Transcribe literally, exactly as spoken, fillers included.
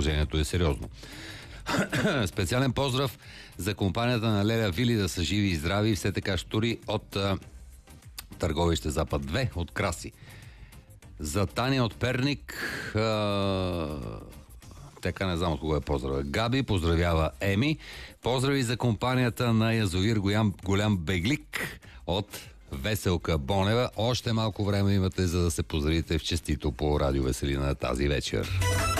положението е сериозно. Специален поздрав за компанията на Леля Вили, да са живи и здрави, все така штури от а, Търговище Запад две, от Краси. За Таня от Перник, а, така не знам от кого е поздрава. Габи поздравява Еми. Поздрави за компанията на язовир Голям, голям Беглик от Веселка Бонева. Още малко време имате, за да се поздравите в честито по Радио Веселина тази вечер.